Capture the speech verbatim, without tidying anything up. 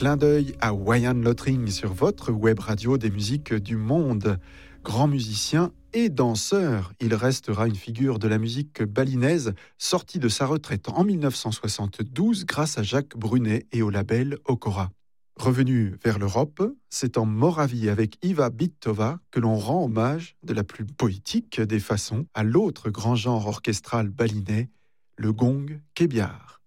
Clin d'œil à Wayan Lottering sur votre web radio des musiques du monde. Grand musicien et danseur, il restera une figure de la musique balinaise, sorti de sa retraite en dix-neuf cent soixante-douze grâce à Jacques Brunet et au label Okora. Revenu vers l'Europe, c'est en Moravie avec Iva Bittová que l'on rend hommage de la plus poétique des façons à l'autre grand genre orchestral balinais, le gong kébiar.